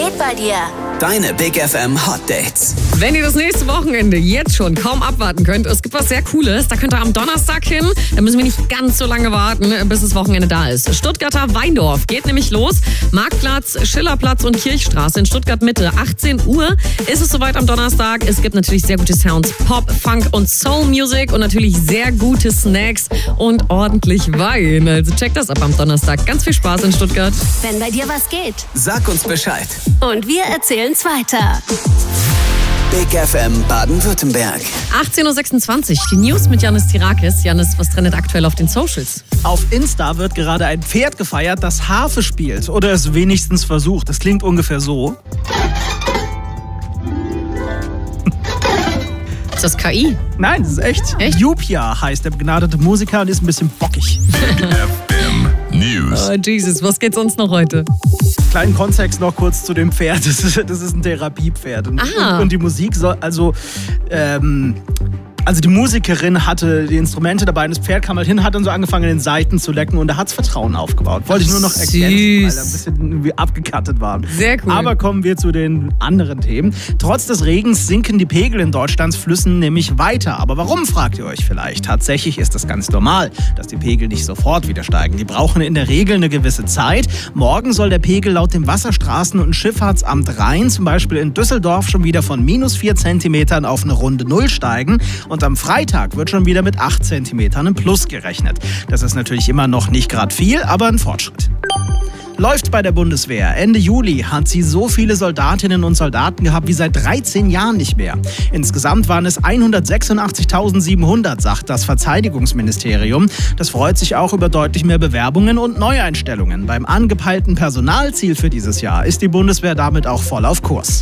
geht bei dir? Deine Big FM Hot Dates. Wenn ihr das nächste Wochenende jetzt schon kaum abwarten könnt, es gibt was sehr Cooles. Da könnt ihr am Donnerstag hin. Da müssen wir nicht ganz so lange warten, bis das Wochenende da ist. Stuttgarter Weindorf geht nämlich los. Marktplatz, Schillerplatz und Kirchstraße in Stuttgart Mitte. 18 Uhr ist es soweit am Donnerstag. Es gibt natürlich sehr gute Sounds, Pop, Funk und Soul Music und natürlich sehr gute Snacks und ordentlich Wein. Also checkt das ab am Donnerstag. Ganz viel Spaß in Stuttgart. Wenn bei dir was geht. Sag uns Bescheid. Und wir erzählen's weiter. Big FM Baden-Württemberg. 18.26 Uhr, die News mit Janis Tirakis. Janis, was trendet aktuell auf den Socials? Auf Insta wird gerade ein Pferd gefeiert, das Harfe spielt oder es wenigstens versucht. Das klingt ungefähr so. Ist das KI? Nein, das ist echt. Jupia heißt der begnadete Musiker und ist ein bisschen bockig. FM News. Oh, Jesus, was geht sonst noch heute? Kleinen Kontext noch kurz zu dem Pferd. Das ist ein Therapiepferd. Und die Musik soll also die Musikerin hatte die Instrumente dabei und das Pferd kam halt hin, hat dann so angefangen, den Saiten zu lecken und da hat's Vertrauen aufgebaut. Wollte ich nur noch ergänzen, weil da ein bisschen irgendwie abgekattet waren. Sehr cool. Aber kommen wir zu den anderen Themen. Trotz des Regens sinken die Pegel in Deutschlands Flüssen nämlich weiter. Aber warum, fragt ihr euch vielleicht? Tatsächlich ist das ganz normal, dass die Pegel nicht sofort wieder steigen. Die brauchen in der Regel eine gewisse Zeit. Morgen soll der Pegel laut dem Wasserstraßen- und Schifffahrtsamt Rhein zum Beispiel in Düsseldorf schon wieder von -4 Zentimetern auf eine runde Null steigen. Und am Freitag wird schon wieder mit 8 Zentimetern im Plus gerechnet. Das ist natürlich immer noch nicht gerade viel, aber ein Fortschritt. Läuft bei der Bundeswehr. Ende Juli hat sie so viele Soldatinnen und Soldaten gehabt wie seit 13 Jahren nicht mehr. Insgesamt waren es 186.700, sagt das Verteidigungsministerium. Das freut sich auch über deutlich mehr Bewerbungen und Neueinstellungen. Beim angepeilten Personalziel für dieses Jahr ist die Bundeswehr damit auch voll auf Kurs.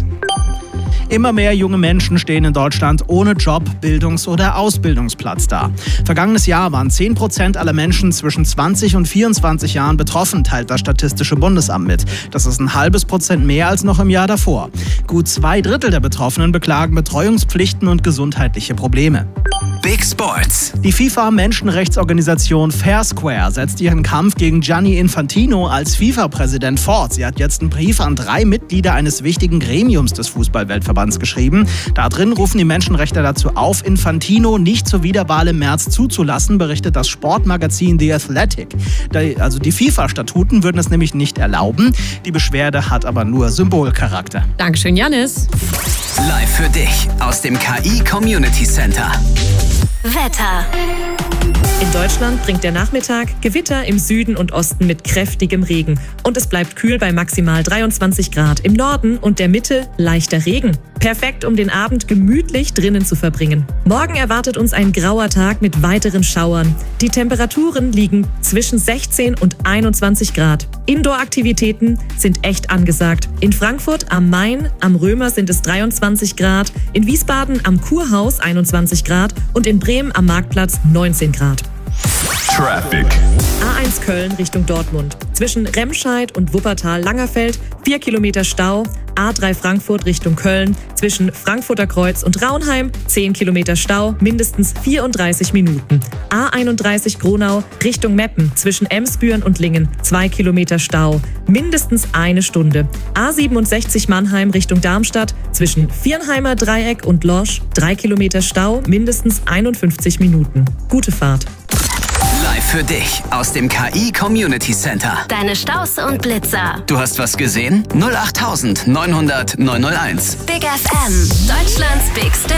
Immer mehr junge Menschen stehen in Deutschland ohne Job, Bildungs- oder Ausbildungsplatz da. Vergangenes Jahr waren 10% aller Menschen zwischen 20 und 24 Jahren betroffen, teilt das Statistische Bundesamt mit. Das ist ein halbes Prozent mehr als noch im Jahr davor. Gut 2/3 der Betroffenen beklagen Betreuungspflichten und gesundheitliche Probleme. Big Sports. Die FIFA-Menschenrechtsorganisation Fair Square setzt ihren Kampf gegen Gianni Infantino als FIFA-Präsident fort. Sie hat jetzt einen Brief an 3 Mitglieder eines wichtigen Gremiums des Fußballweltverbands geschrieben. Da drin rufen die Menschenrechtler dazu auf, Infantino nicht zur Wiederwahl im März zuzulassen, berichtet das Sportmagazin The Athletic. Also die FIFA-Statuten würden es nämlich nicht erlauben. Die Beschwerde hat aber nur Symbolcharakter. Dankeschön, Janis. Live für dich aus dem KI Community Center. Wetter. In Deutschland bringt der Nachmittag Gewitter im Süden und Osten mit kräftigem Regen. Und es bleibt kühl bei maximal 23 Grad. Im Norden und der Mitte leichter Regen. Perfekt, um den Abend gemütlich drinnen zu verbringen. Morgen erwartet uns ein grauer Tag mit weiteren Schauern. Die Temperaturen liegen zwischen 16 und 21 Grad. Indoor-Aktivitäten sind echt angesagt. In Frankfurt am Main, am Römer sind es 23 Grad, in Wiesbaden am Kurhaus 21 Grad und in Bremen am Marktplatz 19 Grad. Traffic. A1 Köln Richtung Dortmund. Zwischen Remscheid und Wuppertal-Langerfeld 4 Kilometer Stau. A3 Frankfurt Richtung Köln. Zwischen Frankfurter Kreuz und Raunheim 10 Kilometer Stau, mindestens 34 Minuten. A31 Gronau Richtung Meppen. Zwischen Emsbüren und Lingen 2 Kilometer Stau, mindestens 1 Stunde. A67 Mannheim Richtung Darmstadt. Zwischen Viernheimer Dreieck und Lorsch 3 Kilometer Stau, mindestens 51 Minuten. Gute Fahrt. Live für dich aus dem KI Community Center. Deine Staus und Blitzer. Du hast was gesehen? 08900 901. Big FM. Deutschlands bigste